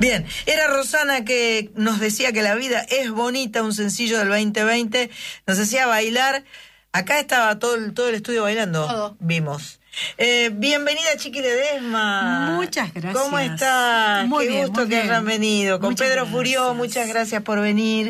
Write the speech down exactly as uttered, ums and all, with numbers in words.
Bien, era Rosana que nos decía que la vida es bonita, un sencillo del veinte veinte, nos hacía bailar. Acá estaba todo el, todo el estudio bailando. Todo. Vimos. Eh, bienvenida, Chiqui Ledesma. Muchas gracias. ¿Cómo estás? Muy Qué bien, gusto muy que bien. hayan venido. Con Muchas Pedro gracias. Furió, muchas gracias por venir.